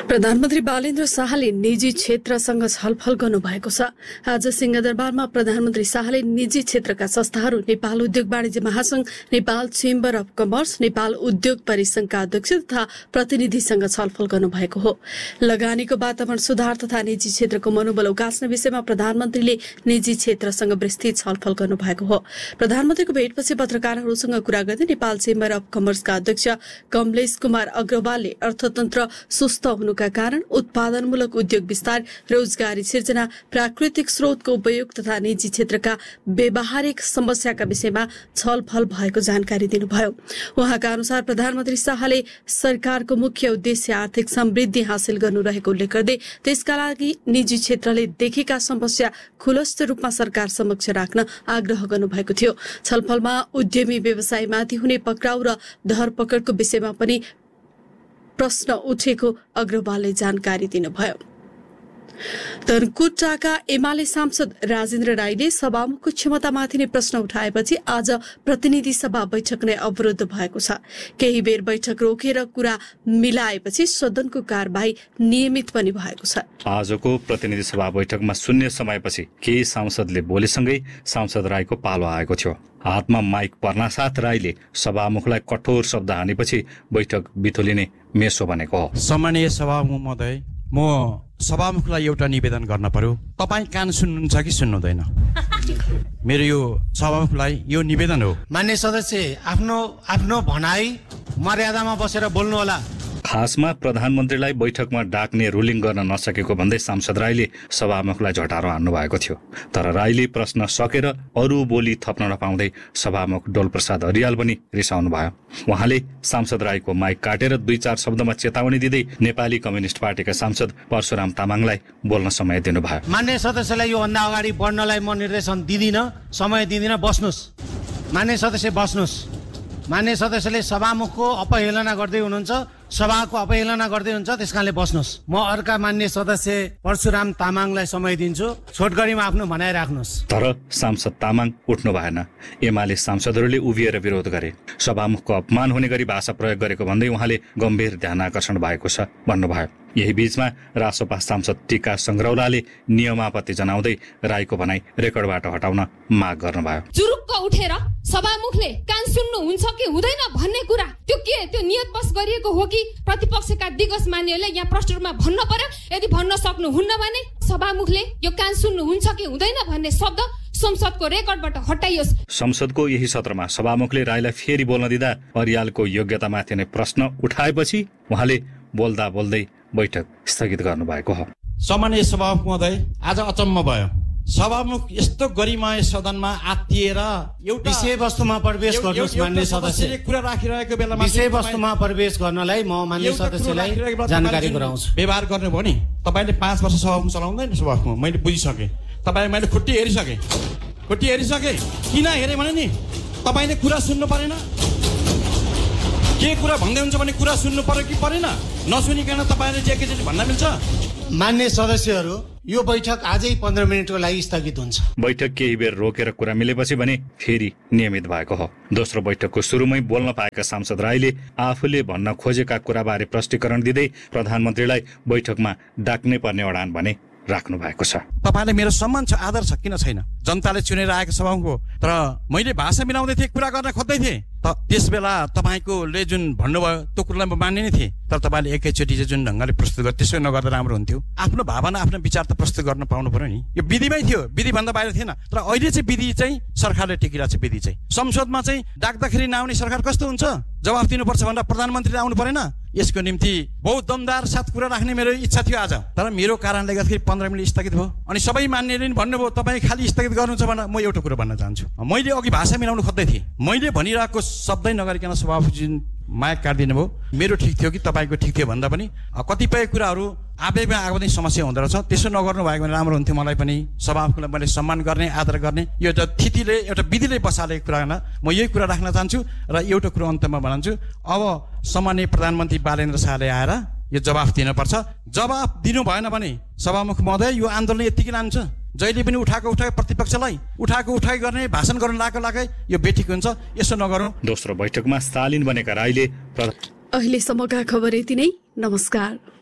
प्रधानमन्त्री बालेन्द्र शाहले निजी क्षेत्रसँग छलफल गर्नुभएको छ। आज सिंहदरबारमा प्रधानमन्त्री शाहले निजी क्षेत्रका संस्थाहरू, नेपाल उद्योग वाणिज्य महासंघ, Nepal chamber of commerce, Nepal उद्योग परिसंघका अध्यक्ष तथा प्रतिनिधिसँग छलफल गर्नुभएको हो। लगानीको वातावरण सुधार तथा निजी क्षेत्रको मनोबल उकास्ने विषयमा प्रधानमन्त्रीले निजी क्षेत्रसँग विस्तृत छलफल गर्नुभएको हो। प्रधानमन्त्रीको भेटपछि पत्रकारहरूसँग कुरा गर्दै नेपाल चेम्बर अफ कमर्सका अध्यक्ष कमलेश कुमार अग्रवालले अर्थतन्त्र सुस्त हुनुका कारण उत्पादनमूलक उद्योग विस्तार, रोजगारी सिर्जना, प्राकृतिक स्रोतको उपयोग तथा निजी क्षेत्रका व्यावहारिक समस्याका विषयमा छलफल भएको जानकारी दिनुभयो। उहाँका अनुसार प्रधानमन्त्री शाहले सरकारको मुख्य उद्देश्य आर्थिक समृद्धि हासिल गर्नु रहेको उल्लेख गर्दै त्यसका लागि निजी क्षेत्रले देखेका समस्या खुलस्त रूपमा सरकार समक्ष राख्न आग्रह गर्नुभएको थियो। छलफलमा उद्यमी व्यवसायमाथि हुने पक्राउ र धरपकडको विषयमा पनि प्रश्न उठेको अग्रवालले जानकारी दिनुभयो। धनकुटाका एमाले सांसद राजेन्द्र राईले सभामुखको क्षमतामाथि नै प्रश्न उठाएपछि आज प्रतिनिधि सभा बैठक नै अवरुद्ध भएको छ। केही बेर बैठक रोकेर कुरा मिलाएपछि सदनको कार्यवाही नियमित पनि भएको छ। आजको प्रतिनिधि सभा बैठकमा शून्य समयपछि केही सांसदले बोलेसँगै सांसद राईको पालो आएको थियो। हातमा माइक पर्नासाथ राईले सभामुखलाई कठोर शब्द हानेपछि बैठक बिथोलिने मेसो बनेको हो। सम्माननीय सभामुख महोदय, म सभामुखलाई एउटा निवेदन गर्न पर्यो। तपाईँ कान सुन्नुहुन्छ कि सुन्नुहुँदैन? मेरो यो सभामुखलाई यो निवेदन हो। मान्य सदस्य, आफ्नो भनाई मर्यादामा बसेर बोल्नु होला। खासमा प्रधानमन्त्रीलाई बैठकमा डाक्ने रुलिङ गर्न नसकेको भन्दै सांसद राईले सभामुखलाई झटारो हान्नु भएको थियो। तर राईले प्रश्न सकेर अरू बोली थप्न नपाउँदै सभामुख डोलप्रसाद अरियाल पनि रिसाउनु भयो। उहाँले सांसद राईको माइक काटेर 2-4 शब्दमा चेतावनी दिँदै नेपाली कम्युनिस्ट पार्टीका सांसद परशुराम तामाङलाई बोल्न समय दिनुभयो। मान्य सदस्यलाई यो भन्दा अगाडि बढ्नलाई म निर्देशन दिदिन, समय दिदिन। बस्नुस् मान्य सदस्य, बस्नुस्। मान्य सदस्यले सभामुखको अपहेलना गर्दै हुनुहुन्छ, सभाको अपहेलना गर्दै हुन्छ, त्यसकारणले बस्नुस्। म अर्का मान्य सदस्य परशुराम तामाङलाई समय दिन्छु। छोटकरीमा आफ्नो भनाइ राख्नुस्। तर सांसद तामाङ उठ्नु भएन। एमाले सांसदहरूले उभिएर विरोध गरे। सभामुखको अपमान हुने गरी भाषा प्रयोग गरेको भन्दै उहाँले गम्भीर ध्यान आकर्षण भएको छ भन्नुभयो। यही बीचमा रासोपा सांसद टीका संग्रौलाले नियमापत्ति जनाउँदै राईको भनाइ रेकर्डबाट हटाउन माग गर्नुभयो। जुरुक्क उठेर सभामुखले कान सुन्नु हुन्छ कि हुँदैन भन्ने कुरा त्यो नियत बस गरिएको हो कि प्रतिपक्षका दिग्गज मान्यहरूले यहाँ प्रष्ट रूपमा भन्न पर्यो। यदि भन्न सक्नुहुन्न भने सभामुखले यो कान सुन्नु हुन्छ कि हुँदैन भन्ने शब्द संसदको रेकर्डबाट हटाइयोस्। संसदको यही सत्रमा सभामुखले राईलाई फेरि बोल्न दिँदा अरियालको योग्यतामाथि नै प्रश्न उठाएपछि उहाँले बोल्दा बोल्दै बैठक स्थगित गर्नुभएको हो। सम्माननीय सभामुख महोदय, आज अचम्म भयो। सभामुख यस्तो गरिमाय सदनमा आत्तिएर एउटा विषयवस्तुमा प्रवेश गर्नुहोस्। मान्य सदस्य, कुरा राखिरहेको बेलामा विषयवस्तुमा प्रवेश गर्नलाई म मान्य सदस्यलाई जानकारी गराउँछु। व्यवहार गर्नुभयो नि। तपाईँले 5 वर्ष सभामुख चलाउँदैन सभामुख, मैले बुझिसकेँ। तपाईँलाई मैले खुट्टी हेरिसकेँ। किन हेरेँ भने नि तपाईँले कुरा सुन्नु परेन। के कुरा भन्दै हुन्छ भने कुरा सुन्नु पर्यो कि परेन? नसुनिकन तपाईँले जे के भन्न मिल्छ? मान्य सदस्यहरू, यो बैठक आजै 15 मिनटको लागि स्थगित हुन्छ। बैठक केही बेर रोकेर कुरा मिलेपछि भने फेरि नियमित भएको हो। दोस्रो बैठकको सुरुमै बोल्न पाएका सांसद राईले आफूले भन्न खोजेका कुराबारे प्रष्टीकरण दिँदै प्रधानमन्त्रीलाई बैठकमा डाक्नै पर्ने अडान भने राख्नु भएको छ। तपाईँले मेरो सम्मान छ, आदर छ, किन छैन? जनताले चुनेर आएको सभामुख हो। तर मैले भाषा मिलाउँदै थिएँ, कुरा गर्न खोज्दै थिएँ। त्यस बेला तपाईँकोले जुन भन्नुभयो त्यो कुरालाई म मान्ने नै थिएँ। तर तपाईँले एकैचोटि जुन ढङ्गले प्रस्तुत गर्यो त्यसो नगर्दा राम्रो हुन्थ्यो। आफ्नो भावना, आफ्नो विचार त प्रस्तुत गर्न पाउनु पर्यो नि। यो विधिमै थियो, विधिभन्दा बाहिर थिएन। तर अहिले चाहिँ विधि चाहिँ सरकारले टेकिरहेको छ। विधि चाहिँ संसदमा चाहिँ डाक्दाखेरि नआउने सरकार कस्तो हुन्छ? जवाफ दिनुपर्छ भनेर प्रधानमन्त्रीले आउनु परेन? यसको निम्ति बहुत दमदार साथ कुरा राख्ने मेरो इच्छा थियो आज। तर मेरो कारणले गर्दाखेरि 15 मिनट स्थगित भयो। अनि सबै मान्यले पनि भन्नुभयो तपाईँ खालि स्थगित गर्नुहुन्छ भनेर। म एउटा कुरा भन्न चाहन्छु। मैले अघि भाषा मिलाउनु खोज्दै थिएँ। मैले भनिरहेको शब्दै नगरिकन सभापति माइक काटिदिनु भयो। मेरो ठिक थियो कि तपाईँको ठिक थियो भन्दा पनि कतिपय कुराहरू आवेगमा आएको पनि समस्या हुँदो रहेछ। त्यसो नगर्नु भएको भने राम्रो हुन्थ्यो। मलाई पनि सभामुखलाई मैले सम्मान गर्ने, आदर गर्ने, यो एउटा थितिले, एउटा विधिले बसालेको कुरा होइन। म यही कुरा राख्न चाहन्छु र एउटा कुरो अन्तमा भन्छु। अब सम्माननीय प्रधानमन्त्री बालेन्द्र शाहले आएर यो जवाफ दिनुपर्छ। जवाफ दिनु भएन भने सभामुख महोदय यो आन्दोलन यतिकै लान्छ। जहिले पनि उठाएको प्रतिपक्षलाई उठाइ गर्ने, भाषण गर्न लागे यो बेठिक हुन्छ। यसो नगरौँ। दोस्रो बैठकमा स्टालिन बनेका राईले अहिलेसम्मका खबर यति नै। नमस्कार।